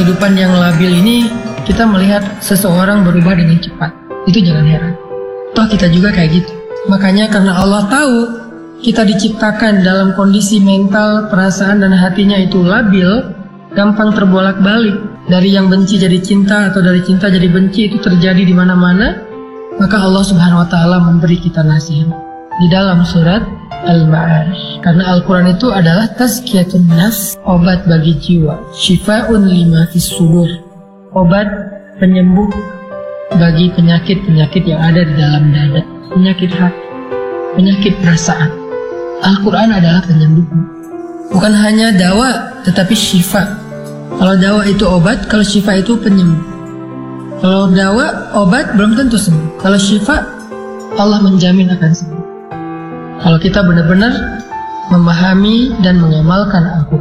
kehidupan yang labil ini kita melihat seseorang berubah dengan cepat. Itu jangan heran. Toh kita juga kayak gitu. Makanya karena Allah tahu kita diciptakan dalam kondisi mental, perasaan dan hatinya itu labil, gampang terbolak-balik. Dari yang benci jadi cinta atau dari cinta jadi benci itu terjadi di mana-mana. Maka Allah Subhanahu wa taala memberi kita nasihat di dalam surat Al-Ma'arij. Karena Al-Quran itu adalah tazkiyatun nafs, obat bagi jiwa, syifa'un lima fis sudur, obat penyembuh bagi penyakit-penyakit yang ada di dalam dada, penyakit hati, penyakit perasaan. Al-Quran adalah penyembuh. Bukan hanya dawa, tetapi syifa. Kalau dawa itu obat, kalau syifa itu penyembuh. Kalau dawa, obat belum tentu sembuh. Kalau syifa, Allah menjamin akan sembuh. Kalau kita benar-benar memahami dan mengamalkan Al-Quran.